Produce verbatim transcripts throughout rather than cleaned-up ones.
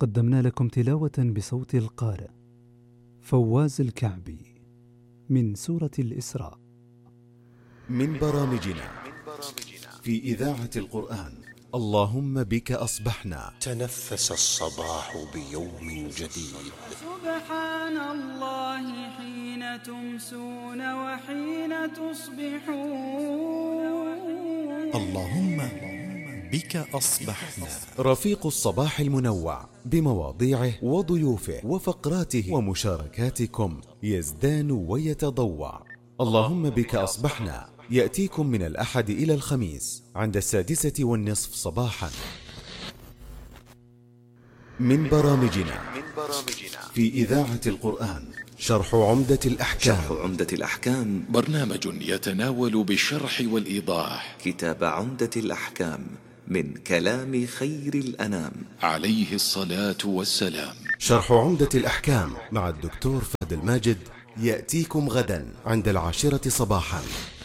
قدمنا لكم تلاوة بصوت القارئ فواز الكعبي من سورة الإسراء من برامجنا في إذاعة القرآن. اللهم بك أصبحنا. تنفس الصباح بيوم جديد. سبحان الله حين تمسون وحين تصبحون. اللهم بك أصبحنا. رفيق الصباح المنوع بمواضيعه وضيوفه وفقراته ومشاركاتكم يزدان ويتضوع. اللهم بك أصبحنا يأتيكم من الأحد إلى الخميس عند السادسة والنصف صباحا. من برامجنا في إذاعة القرآن شرح عمدة الأحكام. شرح عمدة الأحكام برنامج يتناول بالشرح والإيضاح كتاب عمدة الأحكام من كلام خير الأنام عليه الصلاة والسلام. شرح عمدة الأحكام مع الدكتور فهد الماجد يأتيكم غدا عند العاشرة صباحا.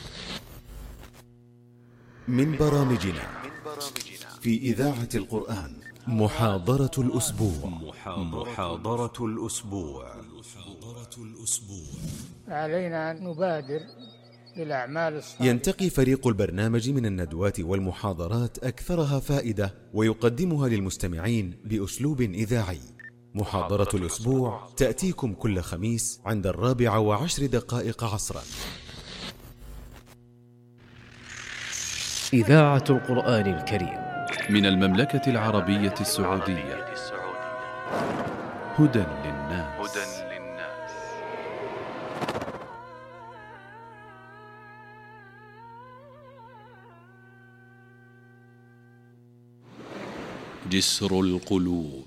من برامجنا في إذاعة القرآن محاضرة الأسبوع. محاضرة الأسبوع. علينا أن نبادر بالأعمال الصالحة. ينتقي فريق البرنامج من الندوات والمحاضرات أكثرها فائدة ويقدمها للمستمعين بأسلوب إذاعي. محاضرة الأسبوع تأتيكم كل خميس عند الرابعة وعشر دقائق عصرا. إذاعة القرآن الكريم من المملكة العربية السعودية. هدى للناس. جسر القلوب.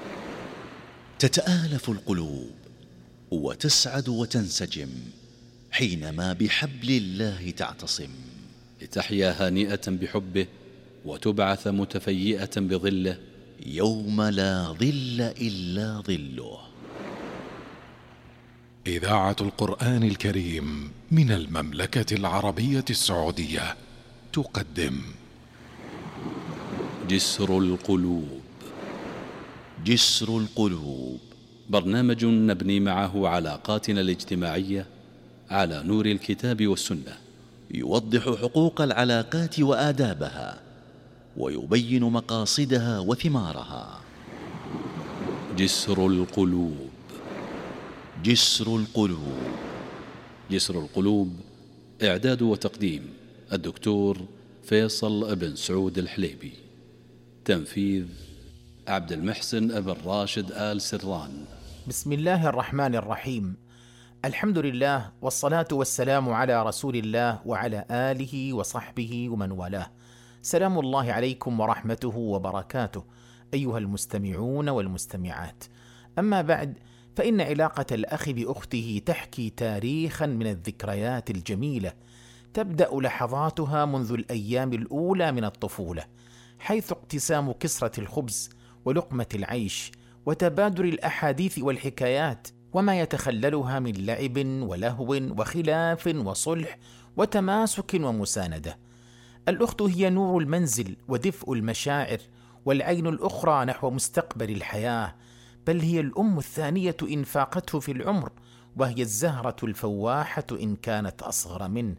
تتآلف القلوب وتسعد وتنسجم حينما بحبل الله تعتصم، لتحيا هانئة بحبه وتبعث متفيئة بظله يوم لا ظل إلا ظله. إذاعة القرآن الكريم من المملكة العربية السعودية تقدم جسر القلوب. جسر القلوب برنامج نبني معه علاقاتنا الاجتماعية على نور الكتاب والسنة، يوضح حقوق العلاقات وآدابها ويبين مقاصدها وثمارها. جسر القلوب. جسر القلوب. جسر القلوب إعداد وتقديم الدكتور فيصل بن سعود الحليبي. تنفيذ عبد المحسن ابن راشد آل سران. بسم الله الرحمن الرحيم. الحمد لله والصلاة والسلام على رسول الله وعلى آله وصحبه ومن والاه. سلام الله عليكم ورحمته وبركاته أيها المستمعون والمستمعات. أما بعد، فإن علاقة الأخ بأخته تحكي تاريخا من الذكريات الجميلة تبدأ لحظاتها منذ الأيام الأولى من الطفولة، حيث اقتسام كسرة الخبز ولقمة العيش وتبادل الأحاديث والحكايات وما يتخللها من لعب ولهو وخلاف وصلح وتماسك ومساندة. الأخت هي نور المنزل ودفء المشاعر والعين الأخرى نحو مستقبل الحياة، بل هي الأم الثانية إن فاقته في العمر، وهي الزهرة الفواحة إن كانت أصغر منه.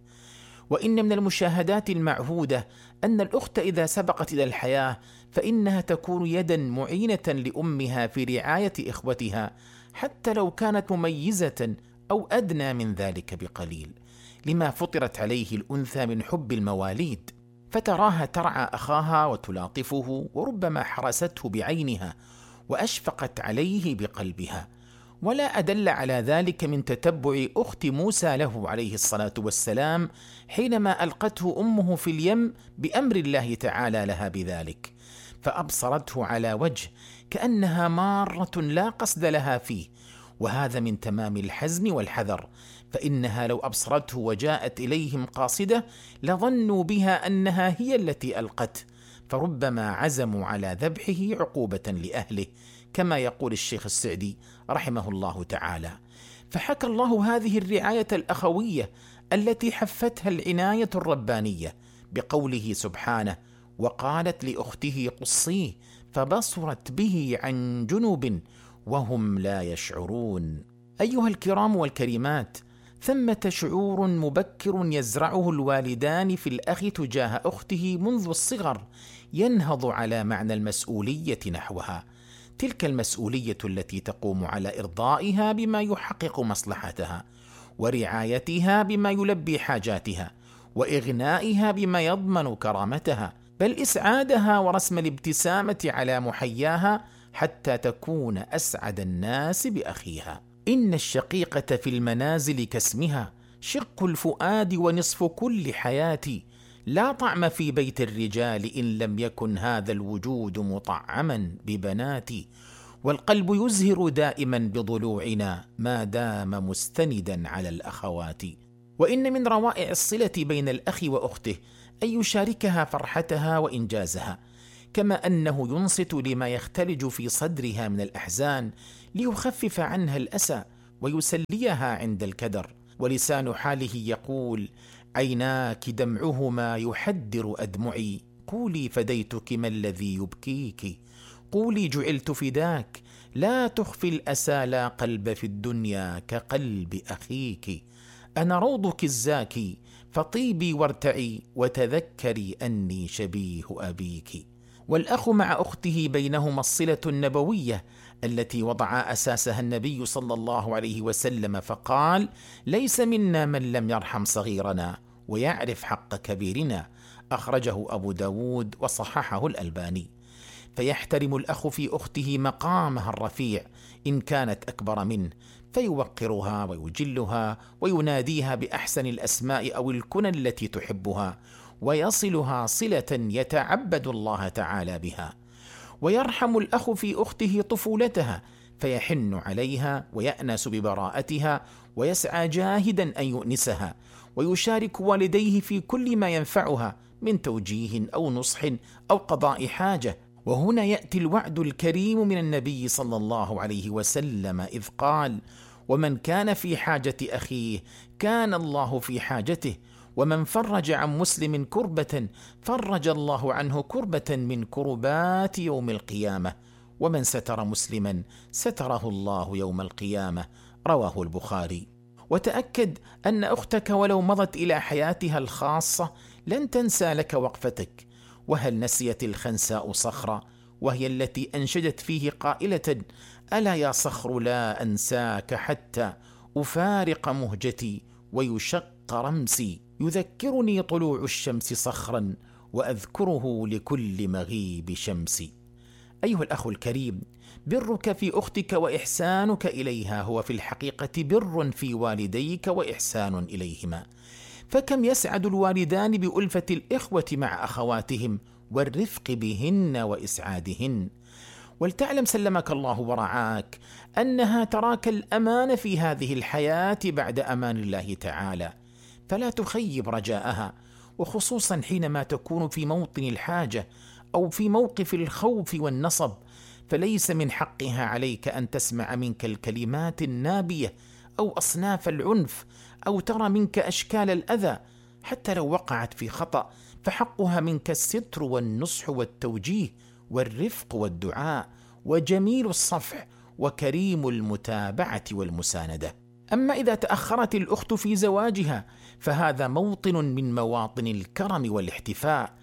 وإن من المشاهدات المعهودة أن الأخت إذا سبقت إلى الحياة فإنها تكون يدا معينة لأمها في رعاية إخوتها، حتى لو كانت مميزة أو أدنى من ذلك بقليل، لما فطرت عليه الأنثى من حب المواليد، فتراها ترعى أخاها وتلاطفه وربما حرسته بعينها وأشفقت عليه بقلبها. ولا أدل على ذلك من تتبع أخت موسى له عليه الصلاة والسلام حينما ألقته أمه في اليم بأمر الله تعالى لها بذلك، فأبصرته على وجه كأنها مارة لا قصد لها فيه، وهذا من تمام الحزم والحذر، فإنها لو أبصرته وجاءت إليهم قاصدة لظنوا بها أنها هي التي ألقته، فربما عزموا على ذبحه عقوبة لأهله، كما يقول الشيخ السعدي رحمه الله تعالى. فحكى الله هذه الرعاية الأخوية التي حفتها العناية الربانية بقوله سبحانه: وقالت لأخته قصيه فبصرت به عن جنب وهم لا يشعرون. أيها الكرام والكريمات، ثمة شعور مبكر يزرعه الوالدان في الأخ تجاه أخته منذ الصغر ينهض على معنى المسؤولية نحوها، تلك المسؤولية التي تقوم على إرضائها بما يحقق مصلحتها، ورعايتها بما يلبي حاجاتها، وإغنائها بما يضمن كرامتها، بل إسعادها ورسم الابتسامة على محياها حتى تكون أسعد الناس بأخيها. إن الشقيقة في المنازل كاسمها، شق الفؤاد ونصف كل حياتي، لا طعم في بيت الرجال إن لم يكن هذا الوجود مطعما ببناتي، والقلب يزهر دائما بضلوعنا ما دام مستندا على الأخوات. وإن من روائع الصلة بين الأخ وأخته أن يشاركها فرحتها وإنجازها، كما أنه ينصت لما يختلج في صدرها من الأحزان ليخفف عنها الأسى ويسليها عند الكدر. ولسان حاله يقول: عيناك دمعهما يحدر أدمعي، قولي فديتك ما الذي يبكيك، قولي جعلت فداك، لا تخفي الأسى لا قلب في الدنيا كقلب أخيك، أنا روضك الزاكي فطيبي وارتعي، وتذكري أني شبيه أبيك. والأخ مع أخته بينهما الصلة النبوية التي وضع أساسها النبي صلى الله عليه وسلم فقال: ليس منا من لم يرحم صغيرنا ويعرف حق كبيرنا، أخرجه أبو داود وصححه الألباني. فيحترم الأخ في أخته مقامها الرفيع إن كانت أكبر منه، فيوقرها ويجلها ويناديها بأحسن الأسماء أو الكنى التي تحبها، ويصلها صلة يتعبد الله تعالى بها. ويرحم الأخ في أخته طفولتها، فيحن عليها ويأنس ببراءتها، ويسعى جاهدا أن يؤنسها، ويشارك والديه في كل ما ينفعها من توجيه أو نصح أو قضاء حاجة. وهنا يأتي الوعد الكريم من النبي صلى الله عليه وسلم إذ قال: ومن كان في حاجة أخيه كان الله في حاجته، ومن فرج عن مسلم كربة فرج الله عنه كربة من كربات يوم القيامة، ومن ستر مسلما ستره الله يوم القيامة، رواه البخاري. وتأكد أن أختك ولو مضت إلى حياتها الخاصة لن تنسى لك وقفتك. وهل نسيت الخنساء صخرة، وهي التي أنشدت فيه قائلة: ألا يا صخر لا أنساك حتى أفارق مهجتي ويشق رمسي، يذكرني طلوع الشمس صخرا وأذكره لكل مغيب شمسي. أيها الأخ الكريم، برك في أختك وإحسانك إليها هو في الحقيقة بر في والديك وإحسان إليهما، فكم يسعد الوالدان بألفة الإخوة مع أخواتهم والرفق بهن وإسعادهن. ولتعلم سلمك الله ورعاك أنها تراك الأمان في هذه الحياة بعد أمان الله تعالى، فلا تخيب رجاءها، وخصوصا حينما تكون في موطن الحاجة أو في موقف الخوف والنصب، فليس من حقها عليك أن تسمع منك الكلمات النابية أو أصناف العنف أو ترى منك أشكال الأذى. حتى لو وقعت في خطأ فحقها منك الستر والنصح والتوجيه والرفق والدعاء وجميل الصفح وكريم المتابعة والمساندة. أما إذا تأخرت الأخت في زواجها فهذا موطن من مواطن الكرم والاحتفاء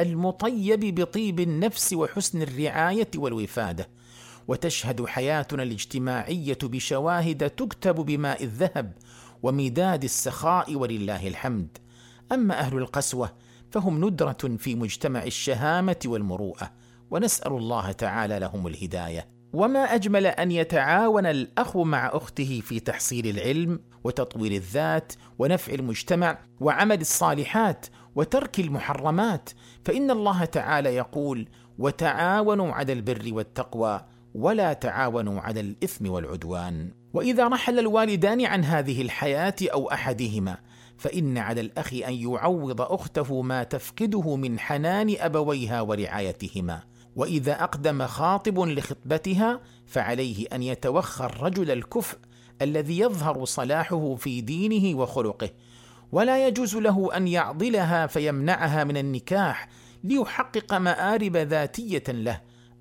المطيب بطيب النفس وحسن الرعاية والوفادة. وتشهد حياتنا الاجتماعية بشواهد تكتب بماء الذهب ومداد السخاء ولله الحمد. أما أهل القسوة فهم ندرة في مجتمع الشهامة والمروءة، ونسأل الله تعالى لهم الهداية. وما أجمل أن يتعاون الأخ مع أخته في تحصيل العلم وتطوير الذات ونفع المجتمع وعمل الصالحات وترك المحرمات، فإن الله تعالى يقول: وتعاونوا على البر والتقوى ولا تعاونوا على الإثم والعدوان. وإذا رحل الوالدان عن هذه الحياة أو أحدهما فإن على الأخ أن يعوض أخته ما تفقده من حنان أبويها ورعايتهما. وإذا أقدم خاطب لخطبتها فعليه أن يتوخى الرجل الكفء الذي يظهر صلاحه في دينه وخلقه، ولا يجوز له أن يعضلها فيمنعها من النكاح ليحقق مآرب ذاتية له،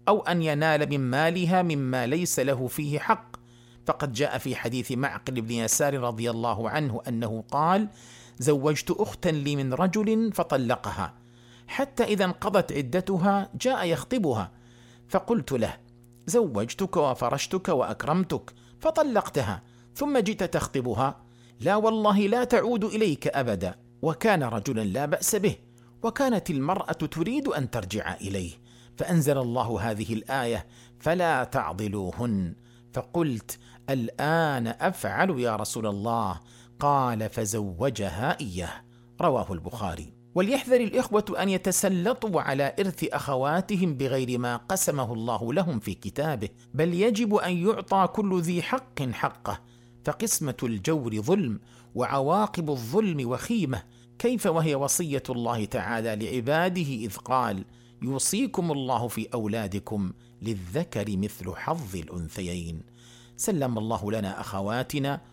أو أن ينال من مالها مما ليس له فيه حق. فقد جاء في حديث معقل بن يسار رضي الله عنه أنه قال: زوجت أختا لي من رجل فطلقها، حتى إذا انقضت عدتها جاء يخطبها، فقلت له: زوجتك وفرشتك وأكرمتك فطلقتها ثم جئت تخطبها؟ لا والله لا تعود إليك أبدا. وكان رجلا لا بأس به، وكانت المرأة تريد أن ترجع إليه، فأنزل الله هذه الآية: فلا تعضلوهن. فقلت: الآن أفعل يا رسول الله. قال: فزوجها إياه. رواه البخاري. وليحذر الإخوة أن يتسلطوا على إرث أخواتهم بغير ما قسمه الله لهم في كتابه، بل يجب أن يعطى كل ذي حق حقه، فقسمة الجور ظلم، وعواقب الظلم وخيمة، كيف وهي وصية الله تعالى لعباده إذ قال: يوصيكم الله في أولادكم للذكر مثل حظ الأنثيين. سلم الله لنا أخواتنا